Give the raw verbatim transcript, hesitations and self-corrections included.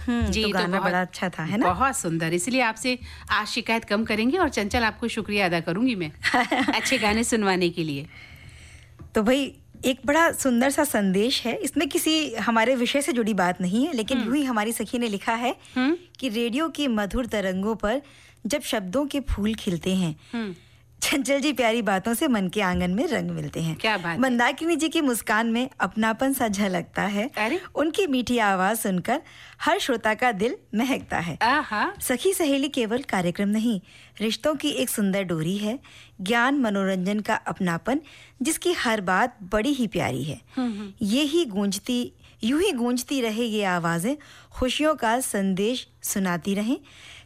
हम्म, जी, तो गाना बहुत, बड़ा अच्छा था, है ना? बहुत सुंदर। इसलिए आपसे आज शिकायत कम करेंगे और चंचल आपको शुक्रिया अदा करूंगी मैं अच्छे गाने सुनवाने के लिए। तो भाई एक बड़ा सुंदर सा संदेश है इसमें, किसी हमारे विषय से जुड़ी बात नहीं है, लेकिन यूं ही हमारी सखी ने लिखा है कि रेडियो की मधुर तरंगों पर जब शब्दों के फूल खिलते हैं, चंचल जी प्यारी बातों से मन के आंगन में रंग मिलते हैं। क्या बात है। मंदाकिनी जी की मुस्कान में अपनापन सा झलकता है। अरे? उनकी मीठी आवाज सुनकर हर श्रोता का दिल महकता है। आहा। सखी सहेली केवल कार्यक्रम नहीं, रिश्तों की एक सुंदर डोरी है, ज्ञान मनोरंजन का अपनापन जिसकी हर बात बड़ी ही प्यारी है। ये ही गूंजती यूं ही गूंजती रहे ये आवाजें, खुशियों का संदेश सुनाती रहें।